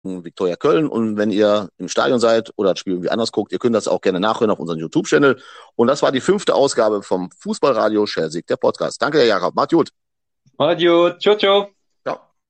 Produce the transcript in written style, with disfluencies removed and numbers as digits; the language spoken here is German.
Viktoria Köln. Und wenn ihr im Stadion seid oder das Spiel irgendwie anders guckt, ihr könnt das auch gerne nachhören auf unserem YouTube-Channel. Und das war die 5. Ausgabe vom Fußballradio Schelsig, der Podcast. Danke, Herr Jakob. Macht gut. Macht's gut. Ciao, ciao.